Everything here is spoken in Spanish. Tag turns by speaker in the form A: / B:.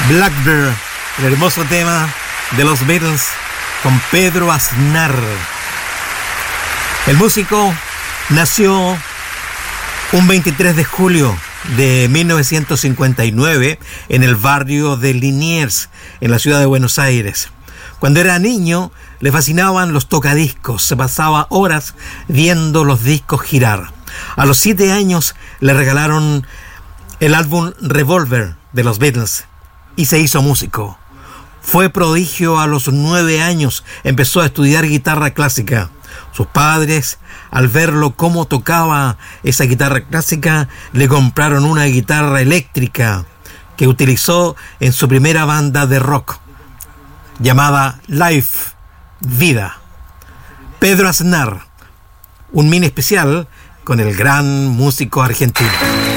A: Blackbird, el hermoso tema de los Beatles con Pedro Aznar. El músico nació un 23 de julio de 1959 en el barrio de Liniers, en la ciudad de Buenos Aires. Cuando era niño le fascinaban los tocadiscos, se pasaba horas viendo los discos girar. A los 7 años le regalaron el álbum Revolver de los Beatles y se hizo músico. Fue prodigio a los 9 años, empezó a estudiar guitarra clásica. Sus padres, al verlo cómo tocaba esa guitarra clásica, le compraron una guitarra eléctrica que utilizó en su primera banda de rock, llamada Life, Vida. Pedro Aznar, un mini especial con el gran músico argentino.